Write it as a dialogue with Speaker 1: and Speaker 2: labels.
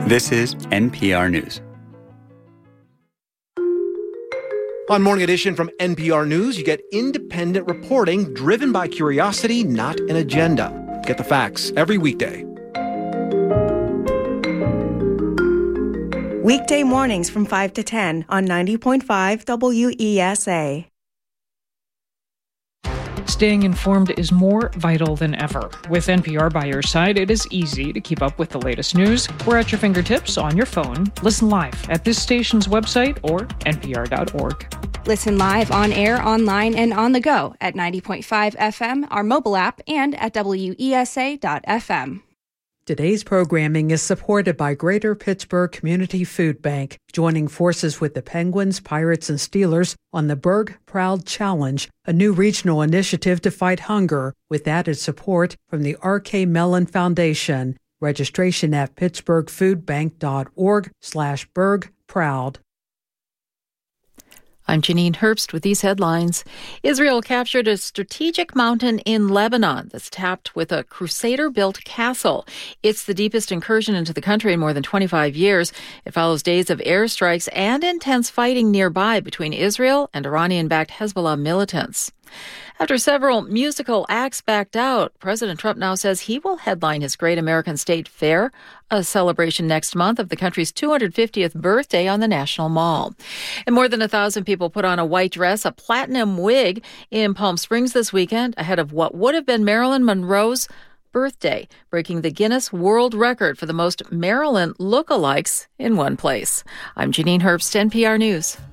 Speaker 1: This is NPR News.
Speaker 2: On Morning Edition from NPR News, you get independent reporting driven by curiosity, not an agenda. Get the facts every weekday.
Speaker 3: Weekday mornings from 5 to 10 on 90.5 WESA.
Speaker 4: Staying informed is more vital than ever. With NPR by your side, it is easy to keep up with the latest news. We're at your fingertips on your phone. Listen live at this station's website or npr.org.
Speaker 5: Listen live on air, online, and on the go at 90.5 FM, our mobile app, and at WESA.FM.
Speaker 6: Today's programming is supported by Greater Pittsburgh Community Food Bank, joining forces with the Penguins, Pirates, and Steelers on the Berg Proud Challenge, a new regional initiative to fight hunger, with added support from the R.K. Mellon Foundation. Registration at pittsburghfoodbank.org/bergproud.
Speaker 7: I'm Janine Herbst with these headlines. Israel captured a strategic mountain in Lebanon that's tapped with a Crusader-built castle. It's the deepest incursion into the country in more than 25 years. It follows days of airstrikes and intense fighting nearby between Israel and Iranian-backed Hezbollah militants. After several musical acts backed out, President Trump now says he will headline his Great American State Fair, a celebration next month of the country's 250th birthday on the National Mall. And more than 1,000 people put on a white dress, a platinum wig in Palm Springs this weekend ahead of what would have been Marilyn Monroe's birthday, breaking the Guinness World Record for the most Marilyn lookalikes in one place. I'm Janine Herbst, NPR News.